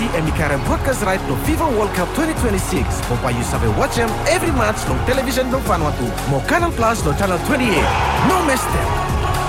Messi and Mkhitaryan podcast right no FIFA World Cup 2026. Pompa you sabe watch them every match no television no fan watu. Mo Canal Plus no channel 28. No miss them.